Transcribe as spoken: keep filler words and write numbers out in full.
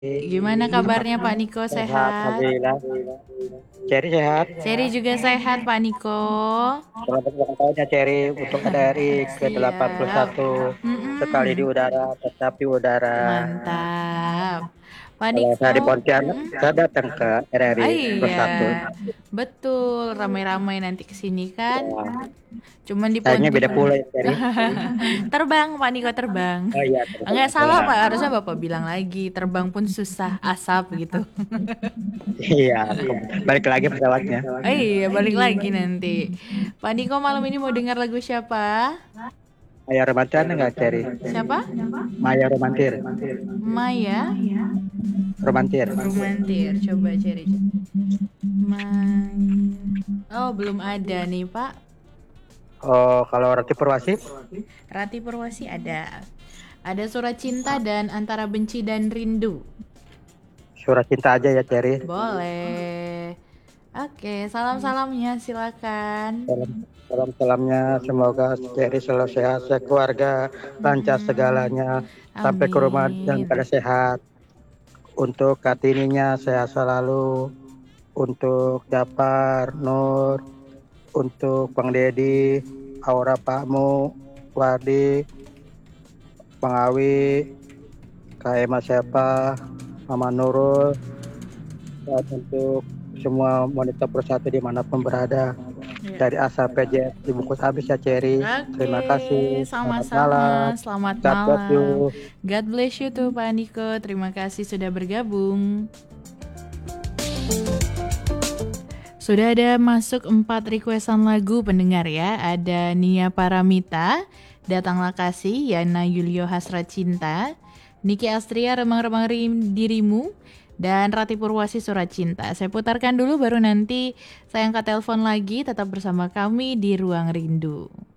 Gimana kabarnya Pak Niko, Sehat, sehat? alhamdulillah. Cherry sehat. Cherry juga sehat Pak Niko. Selamat ulang tahun ya Cherry untuk K D R I ke delapan puluh Siap. satu sekali di Mm-mm. udara, tetap di udara. Mantap. Pak Kalau saya Niko. di Pontianak, Mm-mm. saya datang ke R R I Ah plus iya, satu. betul. Ramai-ramai nanti kesini kan. Ya, Cuman di kayaknya Ponti. beda pulau ya Cherry. Terbang, Pak Niko terbang. Oh iya, Enggak terbang. salah Pak, harusnya Bapak bilang lagi. Terbang pun susah, asap gitu. Iya, ke- balik lagi pesawatnya. Oh iya, balik lagi nanti. Pak Niko malam ini mau dengar lagu siapa? Maya Romantir ada nggak Cherry? Siapa? Maya Romantir, Maya Romantir. Romantir. Coba cari. Maya. Oh, belum ada nih, Pak. Oh, kalau Roti Purwasi, Rati Purwasi ada. Ada Surat Cinta dan Antara Benci dan Rindu. Surat Cinta aja ya Cherry. Boleh. Oke, salam-salamnya silakan. Salam, salam salamnya semoga Cherry selalu sehat, sekeluarga lancar Mm-mm. segalanya sampai ke rumah dan Amin. pada sehat. Untuk Kartininya sehat selalu. Untuk Japar, Nur, untuk Bang Dedi, Aura Pakmu, Wardi, Bang Awi, Kak Ema siapa, Mama Nurul, dan untuk semua wanita persatu dimanapun berada. Ya. Dari A sampai Z dibungkus habis ya Cherry. Terima Oke, kasih. Selamat malam. sama-sama. Selamat God bless you. malam. God bless you tuh Pak Niko. Terima kasih sudah bergabung. Sudah ada masuk empat requestan lagu pendengar ya. Ada Nia Paramita, Datanglah Kasih, Yana Yulio Hasrat Cinta, Niki Astria Remang-remang Rim- Dirimu, dan Rati Purwasi Surat Cinta. Saya putarkan dulu baru nanti saya angkat telepon lagi. Tetap bersama kami di Ruang Rindu.